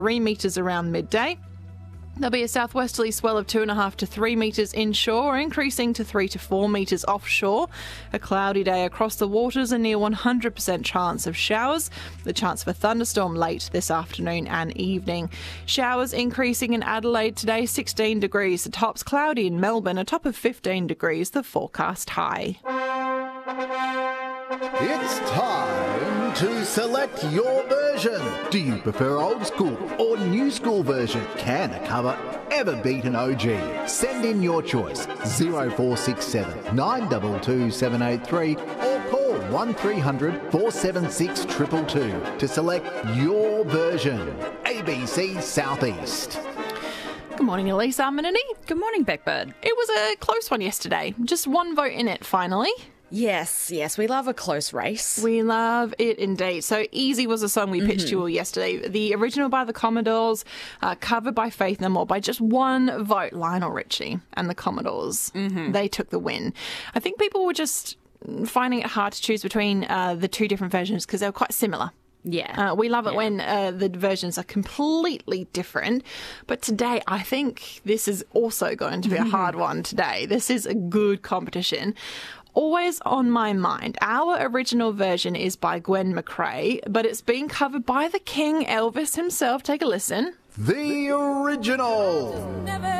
3 metres around midday. There'll be a southwesterly swell of 2.5 to 3 metres inshore, increasing to 3 to 4 metres offshore. A cloudy day across the waters, a near 100% chance of showers. The chance of a thunderstorm late this afternoon and evening. Showers increasing in Adelaide today, 16 degrees. The top's cloudy in Melbourne, a top of 15 degrees, the forecast high. It's time to select your version. Do you prefer old school or new school version? Can a cover ever beat an OG? Send in your choice, 0467 922 783 or call 1300 476 222 to select your version. ABC Southeast. Good morning, Elise Armanini. Good morning, Beckbird. It was a close one yesterday. Just one vote in it, finally. Yes, we love a close race. We love it indeed. So Easy was a song we pitched you all yesterday. The original by the Commodores, covered by Faith No More by just one vote. Lionel Richie and the Commodores. They took the win. I think people were just finding it hard to choose between the two different versions because they were quite similar. Yeah. We love it when the versions are completely different. But today, I think this is also going to be a hard one today. This is a good competition. Always on my mind, our original version is by Gwen McRae, but it's being covered by the King, Elvis himself. Take a listen. The original.